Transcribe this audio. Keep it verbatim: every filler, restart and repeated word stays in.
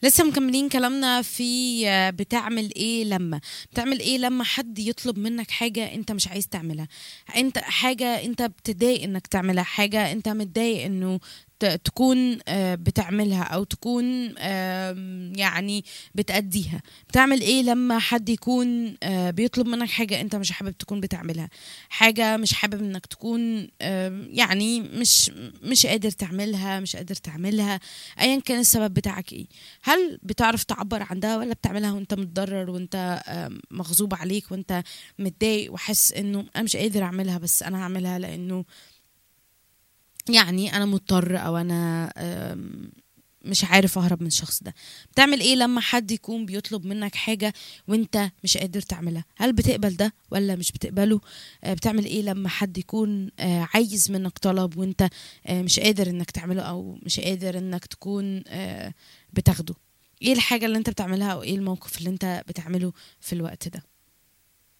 لسه مكملين كلامنا في آه، بتعمل ايه لما بتعمل ايه لما حد يطلب منك حاجة انت مش عايز تعملها. انت حاجة انت بتضايق انك تعملها، حاجة انت متضايق انه ت- تكون آه، بتعملها او تكون آم، يعني بتأديها. بتعمل ايه لما حد يكون آه، بيطلب منك حاجة انت مش حابب تكون بتعملها، حاجة مش حابب انك تكون آم، يعني مش مش قادر تعملها، مش قادر تعملها، ايا كان السبب بتاعك ايه. هل بتعرف تعبر عن ده ولا بتعملها وانت متضرر وانت آم، مغصوب عليك وانت متضايق وحاسس انه انا مش قادر اعملها بس انا هعملها لانه يعني انا مضطر او انا آم، مش عارف اهرب من الشخص ده. بتعمل ايه لما حد يكون بيطلب منك حاجة وانت مش قادر تعملها؟ هل بتقبل ده ولا مش بتقبله؟ آه، بتعمل ايه لما حد يكون آه، عايز منك طلب وانت آه، مش قادر انك تعمله او مش قادر انك تكون آه، بتاخده؟ ايه الحاجة اللي انت بتعملها او ايه الموقف اللي انت بتعمله في الوقت ده؟